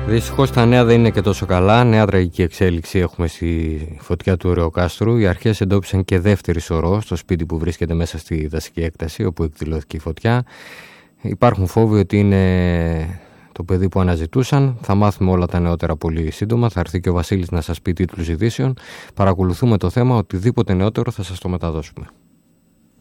Δυστυχώς τα νέα δεν είναι και τόσο καλά. Νέα τραγική εξέλιξη έχουμε στη φωτιά του Ωρεοκάστρου. Οι αρχές εντόπισαν και δεύτερη σωρό στο σπίτι που βρίσκεται μέσα στη δασική έκταση όπου εκδηλώθηκε η φωτιά. Υπάρχουν φόβοι ότι είναι το παιδί που αναζητούσαν. Θα μάθουμε όλα τα νεότερα πολύ σύντομα. Θα έρθει και ο Βασίλης να σας πει τίτλους ειδήσεων. Παρακολουθούμε το θέμα. Οτιδήποτε νεότερο θα σας το μεταδώσουμε.